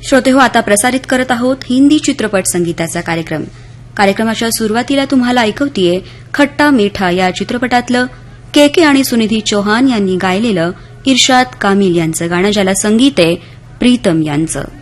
श्रोते हो, आता प्रसारित करत आहोत हिंदी चित्रपट संगीताचा कार्यक्रम. कार्यक्रमाच्या सुरुवातीला तुम्हाला ऐकवतीये खट्टा मीठा या चित्रपटातलं के आणि सुनिधी चौहान यांनी गायलेलं इर्शाद कामिल यांचं गाणं, ज्याला संगीत आहे प्रीतम यांचं.